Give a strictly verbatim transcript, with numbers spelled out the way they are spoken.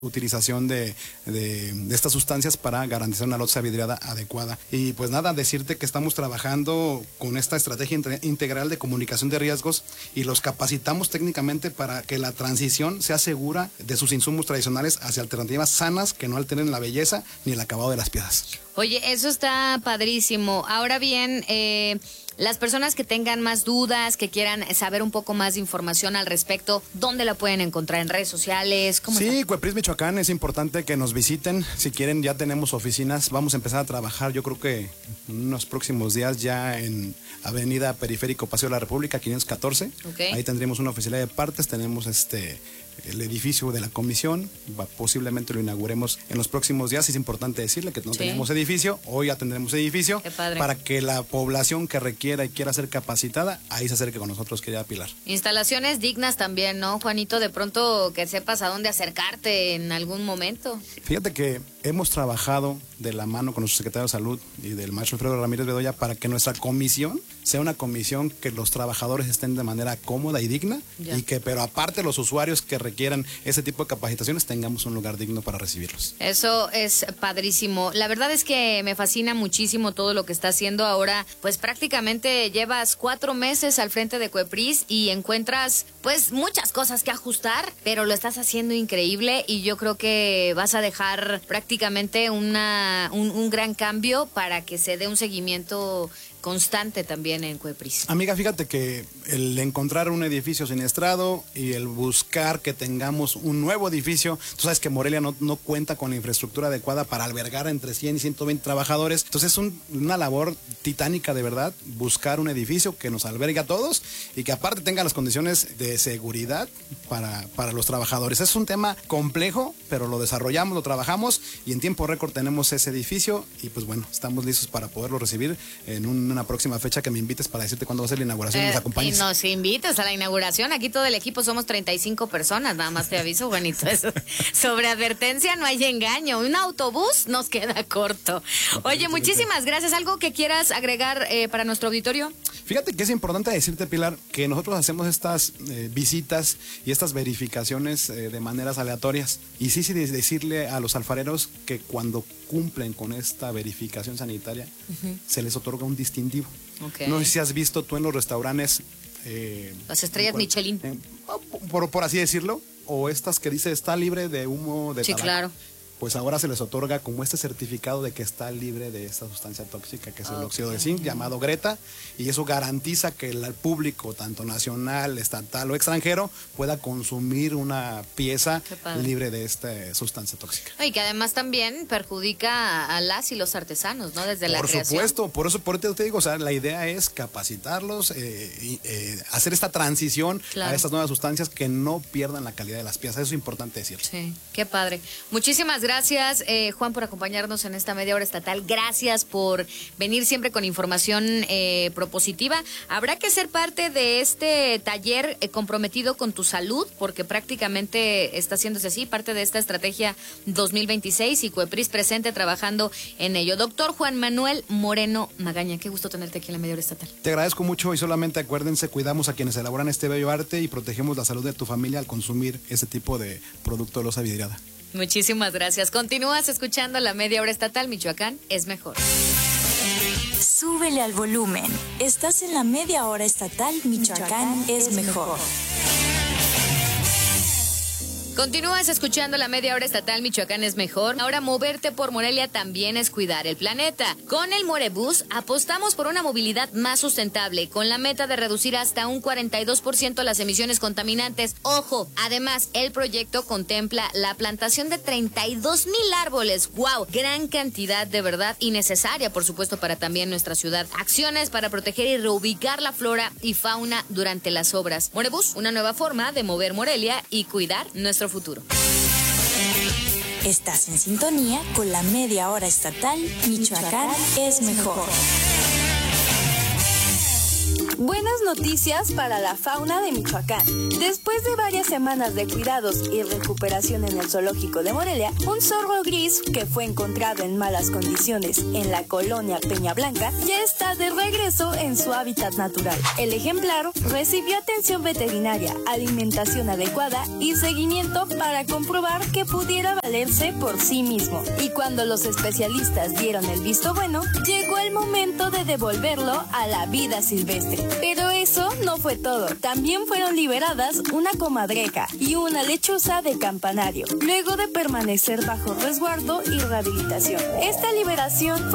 utilización de, de, de estas sustancias para garantizar una losa vidriada adecuada. Y pues nada, decirte que estamos trabajando con esta estrategia integral de comunicación de riesgos y los capacitamos técnicamente para que la transición sea segura de sus insumos tradicionales hacia alternativas sanas que no alteren la belleza ni el acabado de las piezas. Oye, eso está padrísimo. Ahora bien, eh, las personas que tengan más dudas, que quieran saber un poco más de información al respecto, ¿dónde la pueden encontrar? ¿En redes sociales? ¿Cómo sí, está? Cuepris Michoacán, es importante que nos visiten. Si quieren, ya tenemos oficinas. Vamos a empezar a trabajar, yo creo que en unos próximos días ya en Avenida Periférico Paseo de la República, quinientos catorce. Okay. Ahí tendremos una oficina de partes, tenemos este... el edificio de la comisión, posiblemente lo inauguremos en los próximos días. Es importante decirle que no sí. tenemos edificio, hoy ya tendremos edificio para que la población que requiera y quiera ser capacitada, ahí se acerque con nosotros, querida Pilar. Instalaciones dignas también, ¿no, Juanito? De pronto que sepas a dónde acercarte en algún momento. Fíjate que hemos trabajado de la mano con nuestro secretario de Salud y del maestro Alfredo Ramírez Bedoya para que nuestra comisión sea una comisión que los trabajadores estén de manera cómoda y digna ya. y que, pero aparte los usuarios que requieran ese tipo de capacitaciones tengamos un lugar digno para recibirlos. Eso es padrísimo. La verdad es que me fascina muchísimo todo lo que está haciendo ahora. Pues prácticamente llevas cuatro meses al frente de Cuepris y encuentras pues muchas cosas que ajustar, pero lo estás haciendo increíble y yo creo que vas a dejar prácticamente una, un, un gran cambio para que se dé un seguimiento constante también en Cuepris. Amiga, fíjate que el encontrar un edificio siniestrado y el buscar que tengamos un nuevo edificio, tú sabes que Morelia no, no cuenta con la infraestructura adecuada para albergar entre cien y ciento veinte trabajadores, entonces es un, una labor titánica de verdad, buscar un edificio que nos albergue a todos y que aparte tenga las condiciones de seguridad para, para los trabajadores. Es un tema complejo, pero lo desarrollamos, lo trabajamos y en tiempo récord tenemos ese edificio y pues bueno, estamos listos para poderlo recibir en un una próxima fecha que me invites para decirte cuándo va a ser la inauguración eh, y nos acompañes. Y nos invites a la inauguración. Aquí todo el equipo somos treinta y cinco personas, nada más te aviso, Juanito. Eso. Sobre advertencia no hay engaño. Un autobús nos queda corto. Oye, muchísimas gracias. ¿Algo que quieras agregar eh, para nuestro auditorio? Fíjate que es importante decirte, Pilar, que nosotros hacemos estas eh, visitas y estas verificaciones eh, de maneras aleatorias. Y sí, sí, decirle a los alfareros que cuando cumplen con esta verificación sanitaria, uh-huh. se les otorga un distintivo. Okay. No sé si has visto tú en los restaurantes... Eh, Las estrellas cual, Michelin. Eh, por, por así decirlo, o estas que dice está libre de humo de sí, tabaco. Claro. Pues ahora se les otorga como este certificado de que está libre de esta sustancia tóxica que es okay. el óxido de zinc, llamado Greta, y eso garantiza que el público, tanto nacional, estatal o extranjero, pueda consumir una pieza libre de esta sustancia tóxica. Y que además también perjudica a las y los artesanos, ¿no? Desde la Por creación. supuesto, por eso por eso te digo, o sea, la idea es capacitarlos, eh, y, eh, hacer esta transición claro. a estas nuevas sustancias que no pierdan la calidad de las piezas, eso es importante decirlo. Sí, qué padre. Muchísimas gracias. Gracias, eh, Juan, por acompañarnos en esta media hora estatal. Gracias por venir siempre con información eh, propositiva. Habrá que ser parte de este taller eh, comprometido con tu salud, porque prácticamente está haciéndose así, parte de esta estrategia dos mil veintiséis y Cuepris presente trabajando en ello. Doctor Juan Manuel Moreno Magaña, qué gusto tenerte aquí en la media hora estatal. Te agradezco mucho y solamente acuérdense, cuidamos a quienes elaboran este bello arte y protegemos la salud de tu familia al consumir ese tipo de producto de losa vidriada. Muchísimas gracias. Continúas escuchando la media hora estatal. Michoacán es mejor. Súbele al volumen. Estás en la media hora estatal. Michoacán, Michoacán es, es mejor. mejor. Continúas escuchando la media hora estatal Michoacán es mejor. Ahora moverte por Morelia también es cuidar el planeta. Con el Morebús apostamos por una movilidad más sustentable, con la meta de reducir hasta un cuarenta y dos por ciento las emisiones contaminantes. Ojo, además el proyecto contempla la plantación de treinta y dos mil árboles. ¡Wow! Gran cantidad de verdad y necesaria, por supuesto, para también nuestra ciudad. Acciones para proteger y reubicar la flora y fauna durante las obras. Morebús, una nueva forma de mover Morelia y cuidar nuestro futuro. Estás en sintonía con la media hora estatal. Michoacán es mejor. Buenas noticias para la fauna de Michoacán. Después de varias semanas de cuidados y recuperación en el zoológico de Morelia, un zorro gris que fue encontrado en malas condiciones en la colonia Peña Blanca ya está de regreso en su hábitat natural. El ejemplar recibió atención veterinaria, alimentación adecuada y seguimiento para comprobar que pudiera valerse por sí mismo. Y cuando los especialistas dieron el visto bueno, llegó el momento de devolverlo a la vida silvestre. Pero eso no fue todo. También fueron liberadas una comadreja y una lechuza de campanario, luego de permanecer bajo resguardo y rehabilitación. Esta liberación fue